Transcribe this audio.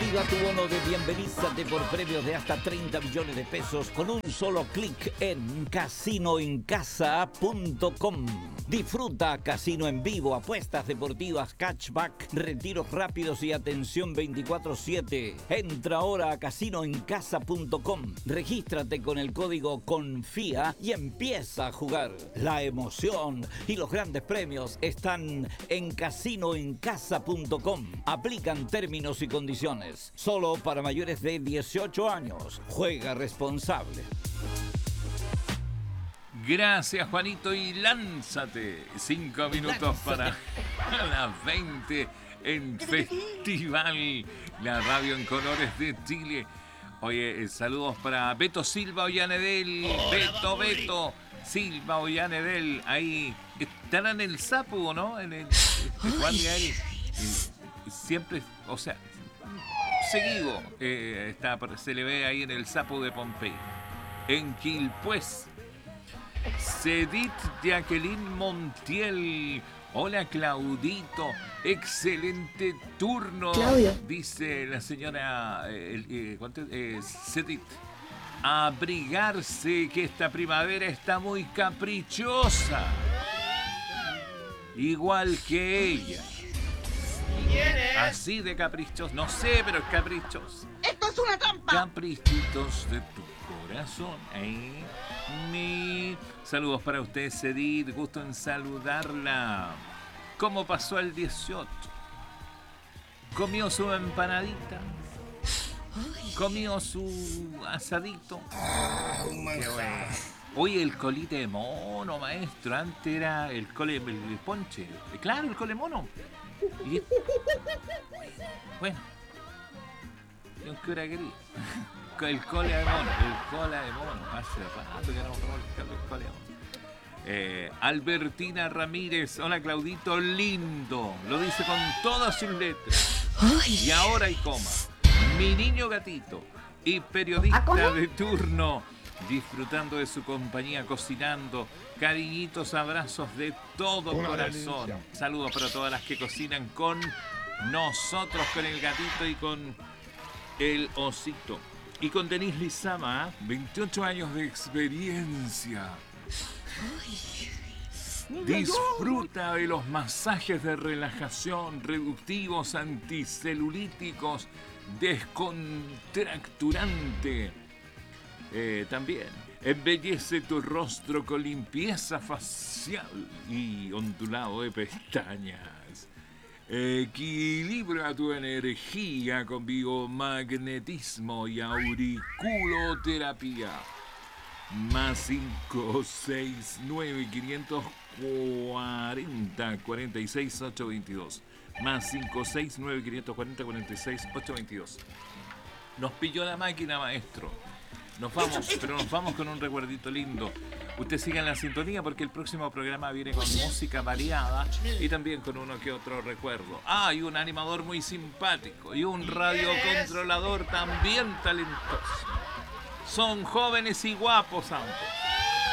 Activa tu bono de bienvenízate por premios de hasta 30 millones de pesos con un solo clic en casinoencasa.com. Disfruta casino en vivo, apuestas deportivas, cashback, retiros rápidos y atención 24/7. Entra ahora a casinoencasa.com. Regístrate con el código CONFÍA y empieza a jugar. La emoción y los grandes premios están en casinoencasa.com. Aplican términos y condiciones. Solo para mayores de 18 años. Juega responsable. Gracias, Juanito, y lánzate. 5 minutos para las 20 en Festival, la radio en colores de Chile. Oye, saludos para Beto Silva Ollanedel. Beto Silva Ollanedel. Ahí estarán en el Sapo, ¿no? En el Juan de ahí. Siempre, o sea, seguido se le ve ahí en el Sapo de Pompey. En Quilpués, Cedit Jacqueline Montiel. Hola, Claudito. Excelente turno. Claudio. Dice la señora Cedit. Abrigarse, que esta primavera está muy caprichosa. Igual que ella. Así de caprichoso. No sé, pero es caprichoso. ¡Esto es una trampa! Caprichitos de tu corazón. Saludos para usted, Cedit. Gusto en saludarla. ¿Cómo pasó el 18? ¿Comió su empanadita? ¿Comió su asadito? Qué bueno. Oye, el colite de mono, maestro. Antes era el ponche. Claro, el cole mono. Y... bueno. ¿Qué hora quería? El cola de mono. Hace rato que no el cola de mono. Albertina Ramírez. Hola, Claudito, lindo. Lo dice con todas sus letras. Ay. Y ahora hay coma. Mi niño gatito y periodista de turno, disfrutando de su compañía, cocinando. Cariñitos, abrazos de todo corazón. Delicia. Saludos para todas las que cocinan con nosotros, con el gatito y con el osito. Y con Denise Lizama, 28 años de experiencia. Disfruta de los masajes de relajación, reductivos, anticelulíticos, descontracturante. También embellece tu rostro con limpieza facial y ondulado de pestañas. Equilibra tu energía con biomagnetismo y auriculoterapia. Más 569 540 46 822. Más 569 540 46 822. Nos pilló la máquina, maestro. Nos vamos, pero nos vamos con un recuerdito lindo. Usted siga en la sintonía porque el próximo programa viene con música variada y también con uno que otro recuerdo. Y un animador muy simpático y un radiocontrolador también talentoso. Son jóvenes y guapos ambos.